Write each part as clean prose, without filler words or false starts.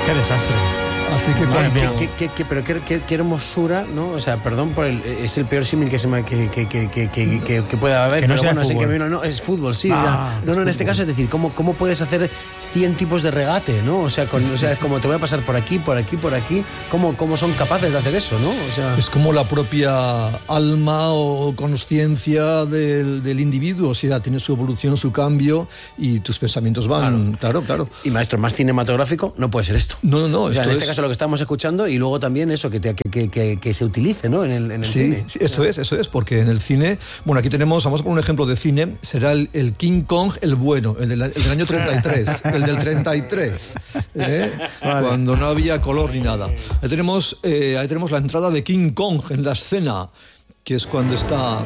Qué desastre. Así que pero qué hermosura, ¿no? O sea, perdón por es el peor símil que pueda haber. Que no pero sea bueno, es fútbol. no, es fútbol, sí. En este caso es decir, ¿cómo puedes hacer 100 tipos de regate, ¿no? O sea, es como te voy a pasar por aquí. ¿Cómo son capaces de hacer eso, ¿no? O sea, es como la propia alma o consciencia del individuo. O sea, tiene su evolución, su cambio y tus pensamientos van. Claro. Y maestro, más cinematográfico no puede ser esto. No. O sea, en este caso lo que estamos escuchando y luego también eso que se utilice, ¿no? En el cine. Sí, eso es, porque en el cine, bueno, aquí tenemos, vamos a poner un ejemplo de cine, será el King Kong el bueno, el del año 33, el del 33, vale. Cuando no había color ni nada. Ahí tenemos la entrada de King Kong en la escena, que es cuando está...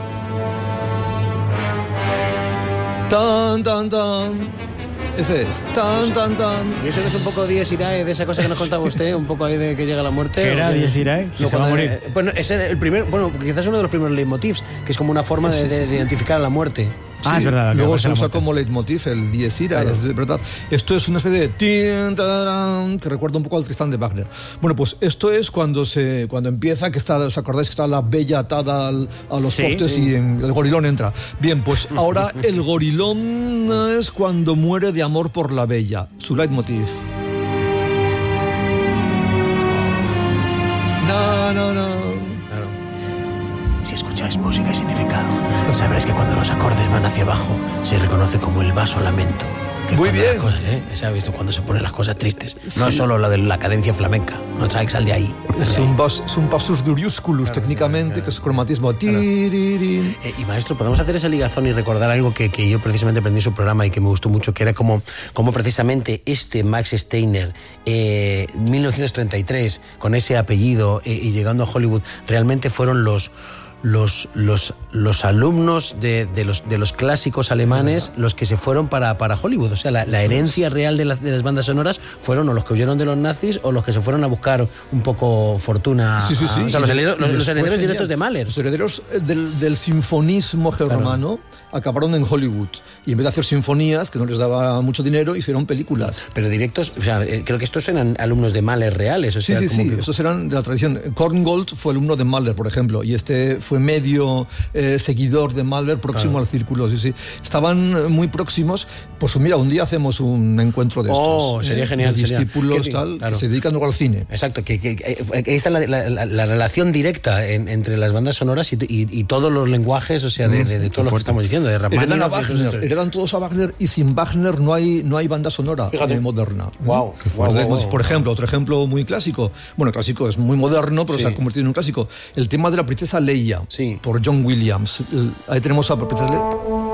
Tan, tan, tan... Ese es. Tan, tan, tan. ¿Y eso no es un poco Dies Irae, de esa cosa que nos contaba usted? Un poco ahí de que llega la muerte. ¿Qué era Dies Irae? Que se va a morir. Bueno, es el primer, quizás uno de los primeros leitmotivs, que es como una forma de identificar a la muerte. Es verdad. Luego se usa como leitmotiv el Dies Irae, claro. Es verdad. Esto es una especie de tin, tarán, que recuerda un poco al Tristán de Wagner. Bueno, pues esto es cuando empieza, que está, ¿os acordáis que está la bella atada a los postes y el gorilón entra? Bien, pues ahora el gorilón es cuando muere de amor por la bella, su leitmotiv. No. Si escucháis música y significado, sabréis que cuando los acordes van hacia abajo, se reconoce como el vaso lamento. Que muy bien. Las cosas, ¿se ha visto cuando se ponen las cosas tristes? No es solo lo de la cadencia flamenca, no sabes que sal de ahí. Es un passus duriusculus, técnicamente, que es cromatismo. Y maestro, podemos hacer esa ligazón y recordar algo que yo precisamente aprendí en su programa y que me gustó mucho, que era como precisamente Max Steiner, 1933, con ese apellido y llegando a Hollywood, realmente fueron los alumnos de los clásicos alemanes los que se fueron para Hollywood. O sea, la herencia real de las bandas sonoras fueron o los que huyeron de los nazis o los que se fueron a buscar un poco fortuna. Sí. O sea, los herederos directos de Mahler. Los herederos del sinfonismo germano acabaron en Hollywood. Y en vez de hacer sinfonías, que no les daba mucho dinero, hicieron películas. Pero directos, o sea, creo que estos eran alumnos de Mahler reales. O sea, sí. Estos eran de la tradición. Korngold fue alumno de Mahler, por ejemplo, y este fue medio seguidor de Mahler, próximo al círculo. Sí. Estaban muy próximos. Pues mira, un día hacemos un encuentro de estos. Sería genial. Discípulos que se dedican luego al cine. Exacto, que ahí está la relación directa entre las bandas sonoras y todos los lenguajes, o sea, de todo lo que estamos diciendo, de Rachmaninoff. Heredan todos a Wagner, y sin Wagner no hay banda sonora moderna. Wow. Por ejemplo, otro ejemplo muy clásico. Bueno, clásico es muy moderno, pero se ha convertido en un clásico. El tema de la princesa Leia, por John Williams. Ahí tenemos a la princesa Leia.